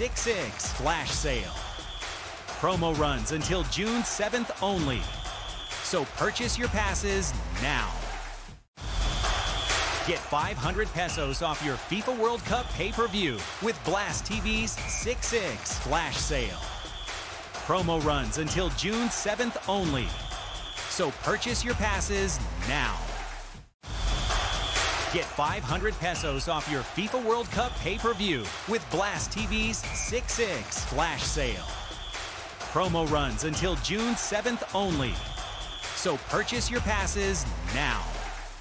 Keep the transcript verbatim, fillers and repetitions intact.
six six flash sale. Promo runs until June seventh only. So purchase your passes now. Get five hundred pesos off your FIFA World Cup pay-per-view with Blast T V's six six flash sale. Promo runs until June seventh only. So purchase your passes now. Get five hundred pesos off your FIFA World Cup pay-per-view with Blast T V's six six flash sale. Promo runs until June seventh only. So purchase your passes now.